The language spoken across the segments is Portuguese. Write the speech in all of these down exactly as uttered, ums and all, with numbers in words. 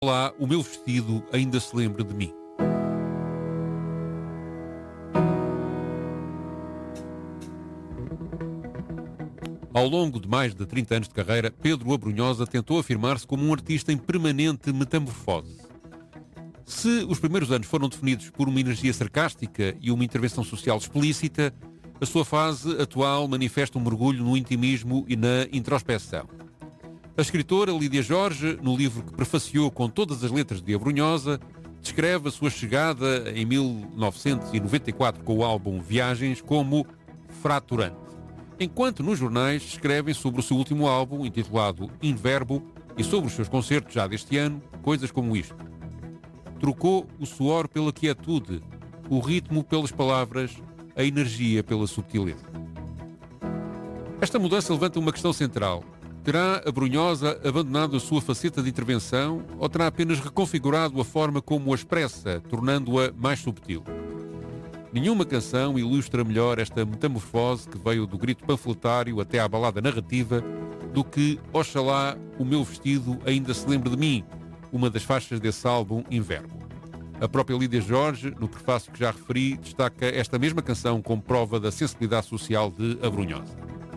Lá, o meu vestido ainda se lembra de mim. Ao longo de mais de trinta anos de carreira, Pedro Abrunhosa tentou afirmar-se como um artista em permanente metamorfose. Se os primeiros anos foram definidos por uma energia sarcástica e uma intervenção social explícita, a sua fase atual manifesta um mergulho no intimismo e na introspecção. A escritora Lídia Jorge, no livro que prefaciou com todas as letras de Abrunhosa, descreve a sua chegada em mil novecentos e noventa e quatro com o álbum Viagens como fraturante, enquanto nos jornais escrevem sobre o seu último álbum, intitulado In Verbo, e sobre os seus concertos já deste ano, coisas como isto. Trocou o suor pela quietude, o ritmo pelas palavras, a energia pela subtileza. Esta mudança levanta uma questão central. Terá Abrunhosa abandonado a sua faceta de intervenção ou terá apenas reconfigurado a forma como a expressa, tornando-a mais subtil? Nenhuma canção ilustra melhor esta metamorfose que veio do grito panfletário até à balada narrativa do que Oxalá o meu vestido ainda se lembre de mim, uma das faixas desse álbum In Verbo. A própria Lídia Jorge, no prefácio que já referi, destaca esta mesma canção como prova da sensibilidade social de Abrunhosa.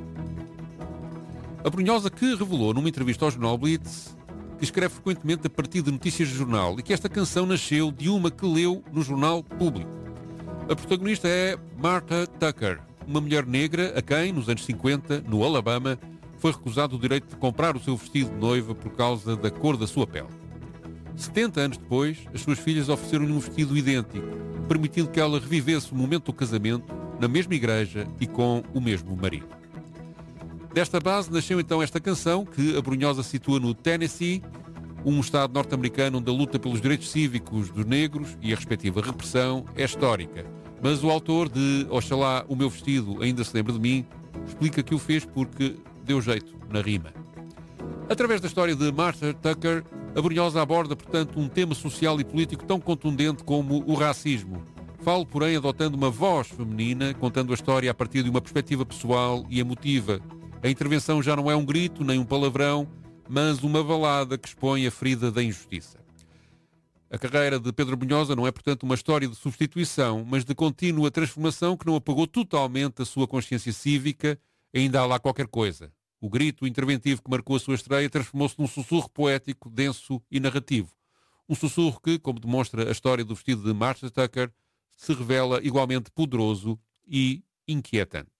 Abrunhosa que revelou numa entrevista ao jornal Blitz que escreve frequentemente a partir de notícias de jornal e que esta canção nasceu de uma que leu no jornal público. A protagonista é Martha Tucker, uma mulher negra a quem, nos anos cinquenta, no Alabama, foi recusado o direito de comprar o seu vestido de noiva por causa da cor da sua pele. setenta anos depois, as suas filhas ofereceram-lhe um vestido idêntico, permitindo que ela revivesse o momento do casamento na mesma igreja e com o mesmo marido. Desta base nasceu então esta canção, que Abrunhosa situa no Tennessee, um estado norte-americano onde a luta pelos direitos cívicos dos negros e a respectiva repressão é histórica. Mas o autor de Oxalá o meu vestido ainda se lembra de mim explica que o fez porque deu jeito na rima. Através da história de Martha Tucker, Abrunhosa aborda, portanto, um tema social e político tão contundente como o racismo. Falo, porém, adotando uma voz feminina, contando a história a partir de uma perspectiva pessoal e emotiva. A intervenção já não é um grito nem um palavrão, mas uma balada que expõe a ferida da injustiça. A carreira de Pedro Abrunhosa não é, portanto, uma história de substituição, mas de contínua transformação que não apagou totalmente a sua consciência cívica. Ainda há lá qualquer coisa. O grito interventivo que marcou a sua estreia transformou-se num sussurro poético, denso e narrativo. Um sussurro que, como demonstra a história do vestido de Martha Tucker, se revela igualmente poderoso e inquietante.